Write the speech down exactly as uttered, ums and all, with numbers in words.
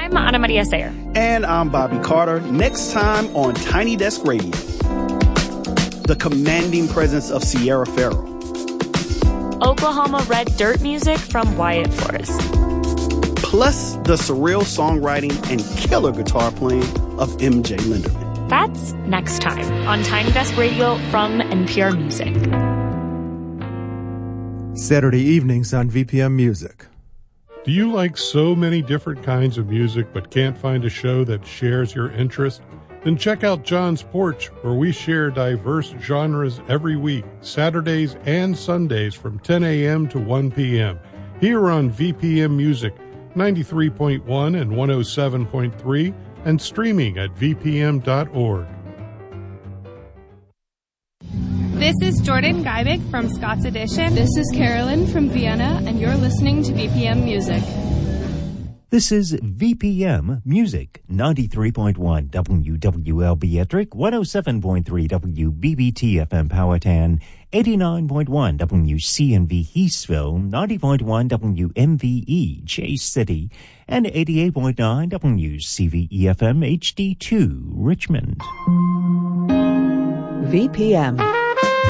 I'm Ana Maria Sayer. And I'm Bobby Carter. Next time on Tiny Desk Radio, the commanding presence of Sierra Farrell. Oklahoma Red Dirt music from Wyatt Forrest. Plus the surreal songwriting and killer guitar playing of M J Linderman. That's next time on Tiny Desk Radio from N P R Music. Saturday evenings on V P M Music. Do you like so many different kinds of music but can't find a show that shares your interest? Then check out John's Porch, where we share diverse genres every week, Saturdays and Sundays from ten a.m. to one p.m. here on V P M Music, ninety-three point one and one oh seven point three, and streaming at v p m dot org. This is Jordan Geibick from Scott's Edition. This is Carolyn from Vienna, and you're listening to V P M Music. This is V P M Music, ninety-three point one W W L B Ettrick, one oh seven point three W B B T F M Powhatan, eighty-nine point one W C N V Heathsville, ninety point one W M V E Chase City, and eighty-eight point nine W C V E F M H D two Richmond. V P M.